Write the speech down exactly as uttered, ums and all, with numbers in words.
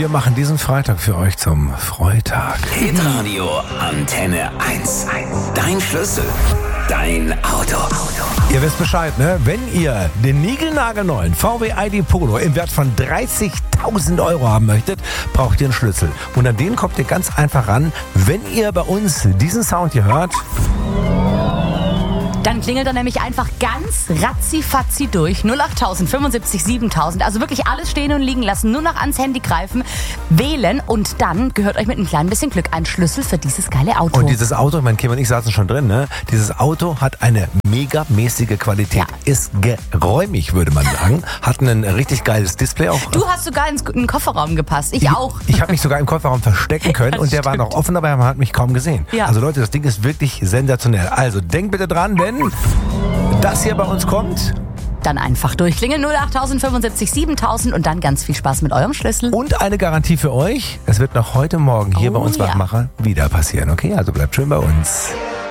Wir machen diesen Freitag für euch zum Freitag. Hitradio Antenne eins. Dein Schlüssel, dein Auto. Ihr wisst Bescheid, ne? Wenn ihr den niegelnagelneuen V W I D Polo im Wert von dreißigtausend Euro haben möchtet, braucht ihr einen Schlüssel. Und an den kommt ihr ganz einfach ran, wenn ihr bei uns diesen Sound hier hört. Dann klingelt er nämlich einfach ganz ratzi-fatzi durch. null acht fünfundsiebzig siebentausend. Also wirklich alles stehen und liegen lassen. Nur noch ans Handy greifen, wählen und dann gehört euch mit ein klein bisschen Glück ein Schlüssel für dieses geile Auto. Und dieses Auto, mein Kim und ich saßen schon drin, ne? Dieses Auto hat eine megamäßige Qualität. Ja. Ist geräumig, würde man sagen. Hat ein richtig geiles Display auch. Du hast sogar ins in den Kofferraum gepasst. Ich, ich auch. Ich habe mich sogar im Kofferraum verstecken können und der stimmt. war noch offen, aber man hat mich kaum gesehen. Ja. Also Leute, das Ding ist wirklich sensationell. Also denkt bitte dran, wenn das hier bei uns kommt. Dann einfach durchklingeln. null acht fünfundsiebzig siebentausend und dann ganz viel Spaß mit eurem Schlüssel. Und eine Garantie für euch. Es wird noch heute Morgen hier Oh, bei uns ja. Wachmacher wieder passieren. Okay, also bleibt schön bei uns.